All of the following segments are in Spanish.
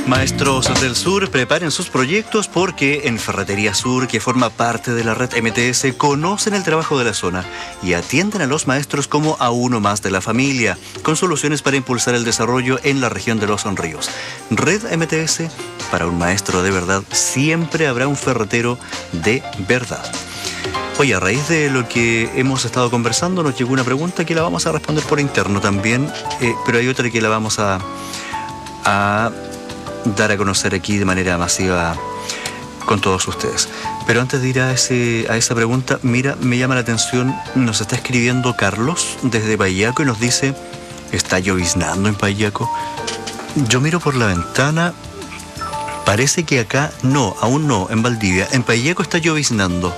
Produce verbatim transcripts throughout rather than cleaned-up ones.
Maestros del Sur, preparen sus proyectos porque en Ferretería Sur, que forma parte de la red M T S, conocen el trabajo de la zona y atienden a los maestros como a uno más de la familia, con soluciones para impulsar el desarrollo en la región de los Ríos. Red M T S, para un maestro de verdad, siempre habrá un ferretero de verdad. Oye, a raíz de lo que hemos estado conversando, nos llegó una pregunta que la vamos a responder por interno también, eh, pero hay otra que la vamos a... a dar a conocer aquí de manera masiva con todos ustedes. Pero antes de ir a, ese, a esa pregunta, mira, me llama la atención, nos está escribiendo Carlos desde Payaco y nos dice, ¿está lloviznando en Payaco? Yo miro por la ventana, parece que acá no, aún no, en Valdivia. En Payaco está lloviznando.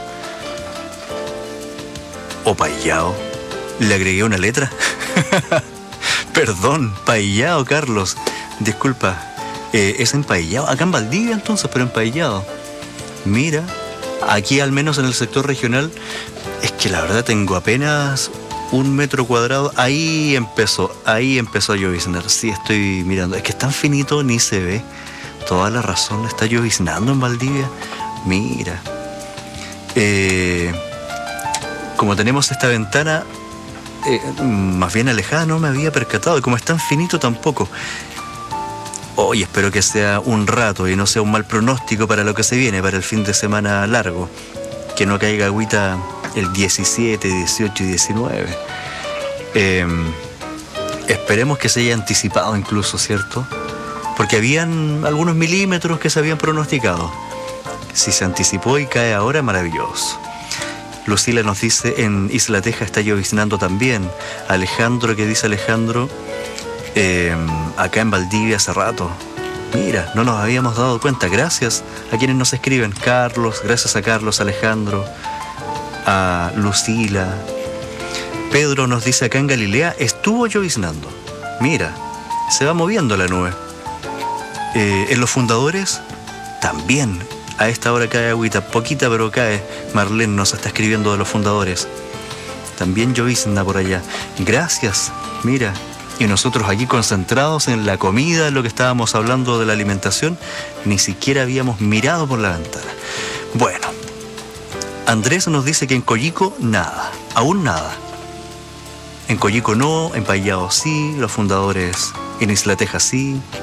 ¿O Payao? ¿Le agregué una letra? Perdón, Payao, Carlos. Disculpa. Eh, es empaillado, acá en Valdivia entonces, pero empaillado. Mira, aquí al menos en el sector regional, es que la verdad tengo apenas un metro cuadrado. Ahí empezó, ahí empezó a lloviznar. Sí, estoy mirando, es que es tan finito, ni se ve. Toda la razón, está lloviznando en Valdivia. Mira, eh, como tenemos esta ventana eh, más bien alejada, no me había percatado, y como es tan finito tampoco. Hoy espero que sea un rato y no sea un mal pronóstico para lo que se viene, para el fin de semana largo. Que no caiga agüita el diecisiete, dieciocho y diecinueve. Eh, esperemos que se haya anticipado incluso, ¿cierto? Porque habían algunos milímetros que se habían pronosticado. Si se anticipó y cae ahora, maravilloso. Lucila nos dice, en Isla Teja está lloviznando también. Alejandro, ¿qué dice Alejandro? Eh, acá en Valdivia hace rato. Mira, no nos habíamos dado cuenta. Gracias a quienes nos escriben. Carlos, gracias a Carlos, Alejandro, a Lucila. Pedro nos dice, acá en Galilea estuvo lloviznando. Mira, se va moviendo la nube. Eh, en los fundadores también a esta hora cae agüita, poquita pero cae. Marlene nos está escribiendo de los fundadores. También llovizna por allá. Gracias, mira. Y nosotros aquí concentrados en la comida, en lo que estábamos hablando de la alimentación, ni siquiera habíamos mirado por la ventana. Bueno, Andrés nos dice que en Coyico nada, aún nada. En Coyico no, en Payao sí, los fundadores en Isla Teja sí.